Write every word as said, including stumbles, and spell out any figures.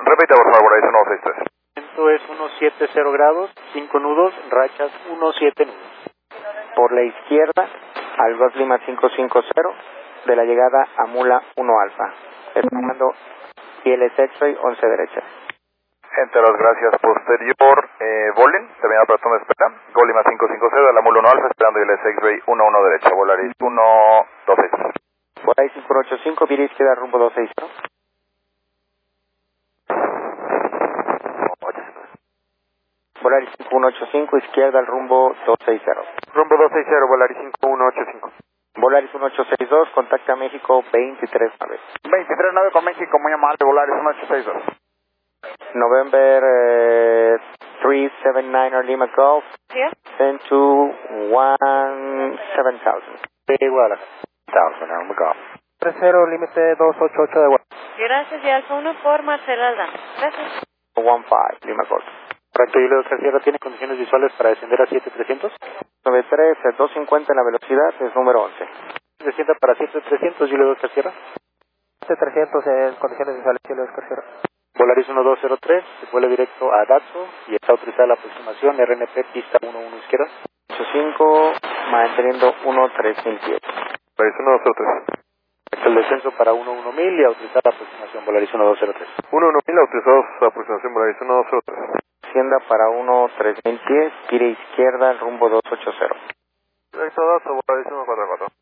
Repite, por favor, Volaris uno dos seis tres. Esto es ciento setenta grados, cinco nudos, rachas uno siete nudos. Por la izquierda, al Gulf Lima cinco cinco cero, de la llegada a Mula uno Alfa. Tomando I L S X-Ray once derecha. Enteros, gracias. Posterior, eh, Bolin, terminado para toma de espera. Gol Lima cinco cinco cero, de la Mula uno Alfa, esperando I L S X-Ray uno uno derecha. Volaris uno dos seis tres. Volaris cinco uno ocho cinco, vira izquierda, rumbo dos seis cero. Volaris cinco uno ocho cinco, izquierda al rumbo dos seis cero. Rumbo dos seis cero, Volaris cinco uno ocho cinco. Volaris uno ocho seis dos, contacta México veintitrés nueve. veintitrés nueve con México, muy amable, Volaris uno ocho seis dos. November uh, three seven nine Lima Golf. Yes. Send to one seven thousand. De Guadalajara. Thousand, Lima Golf. tres cero, límite dos ocho ocho de Guadalajara. Gracias, y Alfa uno por Marcela Aldana. Gracias. one five, Lima Golf. Correcto, Julio Oscar Sierra, ¿tiene condiciones visuales para descender a siete trescientos? noventa y tres, doscientos cincuenta en la velocidad, es número once. Descienda para siete trescientos, Julio Oscar Sierra. siete trescientos en condiciones visuales, Julio Oscar Sierra. Volaris uno dos cero tres, se vuela directo a Dato y está autorizada la aproximación R N P pista uno uno izquierda. ocho cinco, manteniendo uno tres mil pies. Volaris uno dos cero tres. El descenso para uno uno mil y autorizada la aproximación, Volaris uno dos cero tres. uno uno mil, autorizados aproximación, Volaris uno dos cero tres. Hacienda para uno tres mil pies, gire izquierda al rumbo dos ocho cero. Directo Dato, Volaris uno cuatro cuatro.